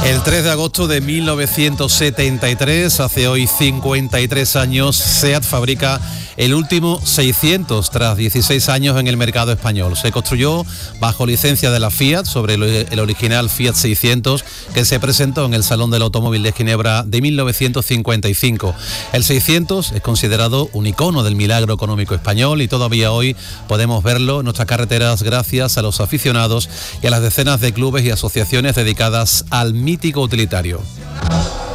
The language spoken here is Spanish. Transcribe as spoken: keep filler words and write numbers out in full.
El tres de agosto de mil novecientos setenta y tres, hace hoy cincuenta y tres años, SEAT fabrica el último seiscientos tras dieciséis años en el mercado español. Se construyó bajo licencia de la Fiat sobre el original Fiat seiscientos que se presentó en el Salón del Automóvil de Ginebra de mil novecientos cincuenta y cinco. El seiscientos es considerado un icono del milagro económico español y todavía hoy podemos verlo en nuestras carreteras gracias a los aficionados y a las decenas de clubes y asociaciones dedicadas al mítico utilitario.